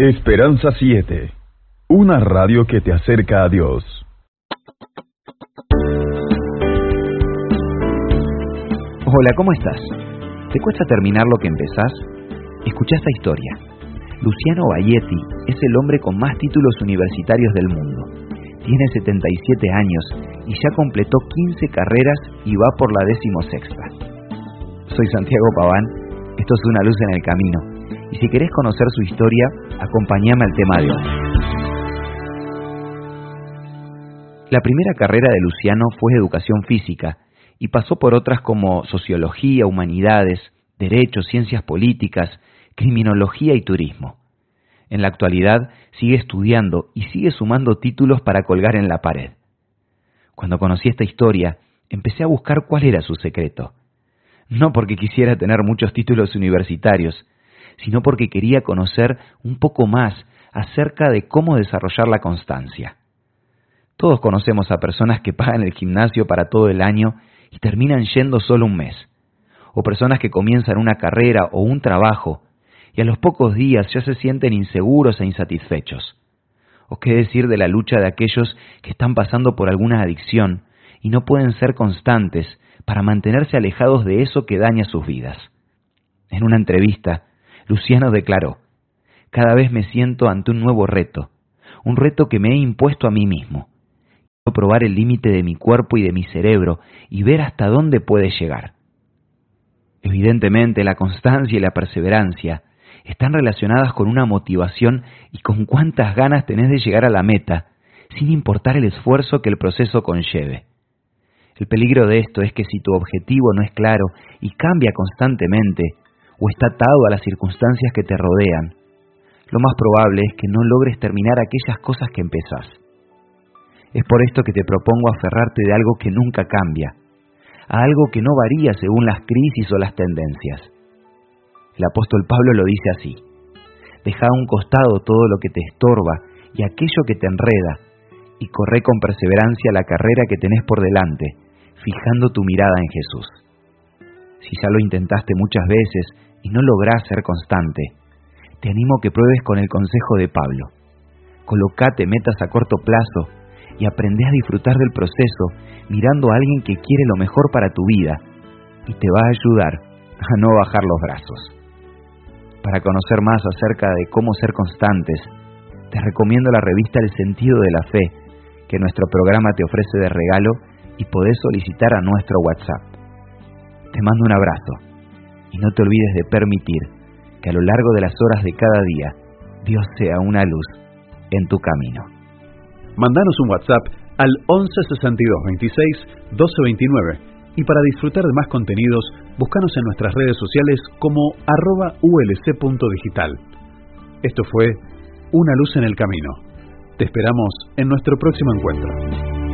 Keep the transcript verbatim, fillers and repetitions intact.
Esperanza siete, una radio que te acerca a Dios. Hola, ¿cómo estás? ¿Te cuesta terminar lo que empezás? Escuchá esta historia. Luciano Baietti es el hombre con más títulos universitarios del mundo. Tiene setenta y siete años y ya completó quince carreras y va por la decimosexta. Soy Santiago Paván, esto es Una Luz en el Camino, y si querés conocer su historia, acompáñame al tema de hoy. La primera carrera de Luciano fue Educación Física, y pasó por otras como Sociología, Humanidades, Derecho, Ciencias Políticas, Criminología y Turismo. En la actualidad sigue estudiando y sigue sumando títulos para colgar en la pared. Cuando conocí esta historia, empecé a buscar cuál era su secreto. No porque quisiera tener muchos títulos universitarios, sino porque quería conocer un poco más acerca de cómo desarrollar la constancia. Todos conocemos a personas que pagan el gimnasio para todo el año y terminan yendo solo un mes, o personas que comienzan una carrera o un trabajo y a los pocos días ya se sienten inseguros e insatisfechos. O qué decir de la lucha de aquellos que están pasando por alguna adicción y no pueden ser constantes para mantenerse alejados de eso que daña sus vidas. En una entrevista, Luciano declaró: «Cada vez me siento ante un nuevo reto, un reto que me he impuesto a mí mismo. Quiero probar el límite de mi cuerpo y de mi cerebro y ver hasta dónde puede llegar». Evidentemente, la constancia y la perseverancia están relacionadas con una motivación y con cuántas ganas tenés de llegar a la meta, sin importar el esfuerzo que el proceso conlleve. El peligro de esto es que si tu objetivo no es claro y cambia constantemente, o está atado a las circunstancias que te rodean, lo más probable es que no logres terminar aquellas cosas que empezás. Es por esto que te propongo aferrarte de algo que nunca cambia, a algo que no varía según las crisis o las tendencias. El apóstol Pablo lo dice así: «Deja a un costado todo lo que te estorba y aquello que te enreda, y corre con perseverancia la carrera que tenés por delante, fijando tu mirada en Jesús». Si ya lo intentaste muchas veces y no lográs ser constante, te animo a que pruebes con el consejo de Pablo. Colocate metas a corto plazo y aprende a disfrutar del proceso mirando a alguien que quiere lo mejor para tu vida y te va a ayudar a no bajar los brazos. Para conocer más acerca de cómo ser constantes, te recomiendo la revista El Sentido de la Fe, que nuestro programa te ofrece de regalo y podés solicitar a nuestro WhatsApp. Te mando un abrazo y no te olvides de permitir que a lo largo de las horas de cada día Dios sea una luz en tu camino. Mandanos un WhatsApp al once sesenta y dos veintiséis doce veintinueve y para disfrutar de más contenidos, búscanos en nuestras redes sociales como arroba ulc.digital. Esto fue Una Luz en el Camino. Te esperamos en nuestro próximo encuentro.